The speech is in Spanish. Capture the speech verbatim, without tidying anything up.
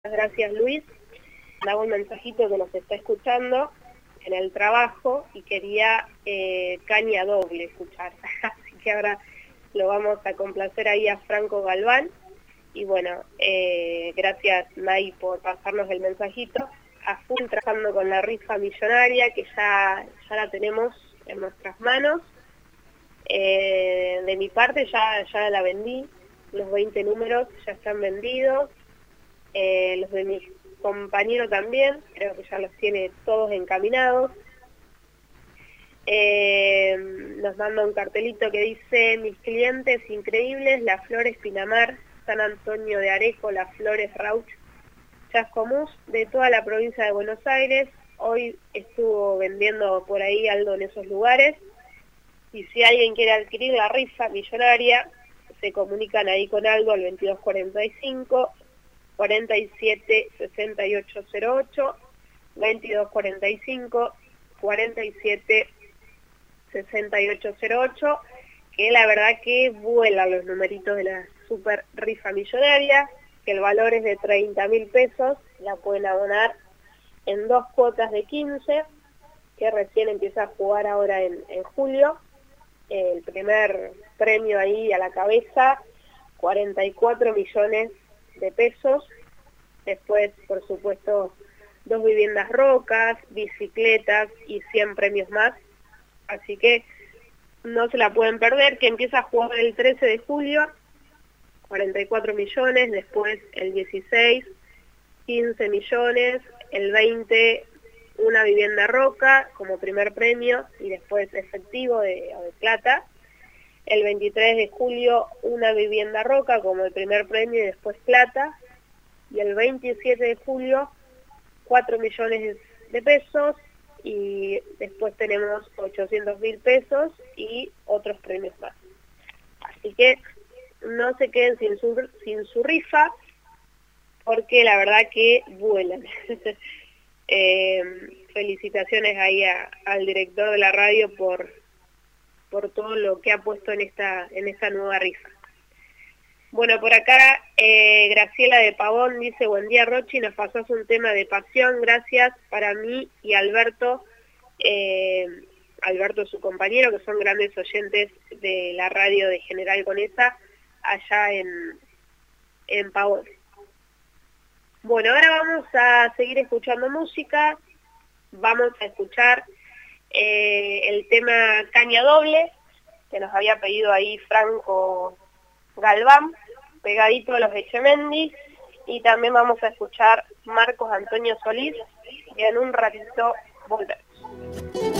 Gracias, Luis. Daba un mensajito que nos está escuchando en el trabajo y quería eh, caña doble escuchar. Así que ahora lo vamos a complacer ahí a Franco Galván. Y bueno, eh, gracias, May, por pasarnos el mensajito. A full trabajando con la rifa millonaria, que ya, ya la tenemos en nuestras manos. Eh, de mi parte ya, ya la vendí. Los veinte números ya están vendidos. Eh, los de mi compañero también, creo que ya los tiene todos encaminados. Eh, nos manda un cartelito que dice: mis clientes increíbles, Las Flores Pinamar, San Antonio de Areco, Las Flores Rauch, Chascomús, de toda la provincia de Buenos Aires. Hoy estuvo vendiendo por ahí algo en esos lugares, y si alguien quiere adquirir la rifa millonaria, se comunican ahí con Aldo al veintidós cuarenta y cinco, cuarenta y siete, sesenta y ocho cero ocho, veintidós cuarenta y cinco, cuarenta y siete, sesenta y ocho cero ocho, que la verdad que vuelan los numeritos de la super rifa millonaria, que el valor es de treinta mil pesos, la pueden abonar en dos cuotas de quince, que recién empieza a jugar ahora en, en julio. El primer premio ahí a la cabeza, cuarenta y cuatro millones de pesos. Después, por supuesto, dos viviendas rocas, bicicletas y cien premios más. Así que no se la pueden perder, que empieza a jugar el trece de julio, cuarenta y cuatro millones, después el dieciséis, quince millones, el veinte, una vivienda roca como primer premio y después efectivo de, de plata. El veintitrés de julio, una vivienda roca como el primer premio y después plata. Y el veintisiete de julio, cuatro millones de pesos y después tenemos ochocientos mil pesos y otros premios más. Así que no se queden sin su, sin su rifa, porque la verdad que vuelan. eh, felicitaciones ahí a, al director de la radio por, por todo lo que ha puesto en esta, en esta nueva rifa. Bueno, por acá eh, Graciela de Pavón dice: buen día, Rochi, nos pasás un tema de pasión, gracias para mí y Alberto, eh, Alberto su compañero, que son grandes oyentes de la radio de General Conesa, allá en, en Pavón. Bueno, ahora vamos a seguir escuchando música, vamos a escuchar eh, el tema Caña Doble, que nos había pedido ahí Franco Galván, pegadito a los Echemendy, y también vamos a escuchar Marcos Antonio Solís, y en un ratito volvemos.